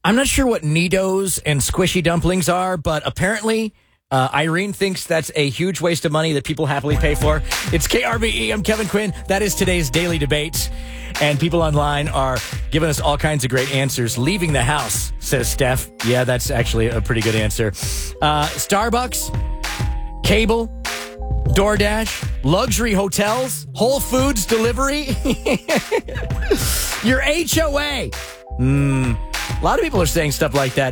I'm not sure what Nidos and squishy dumplings are, but apparently Irene thinks that's a huge waste of money that people happily pay for. It's KRBE. I'm Kevin Quinn. That is today's Daily Debate. And people online are giving us all kinds of great answers. Leaving the house, says Steph. Yeah, that's actually a pretty good answer. Starbucks, cable, DoorDash, luxury hotels, Whole Foods delivery, your HOA. A lot of people are saying stuff like that.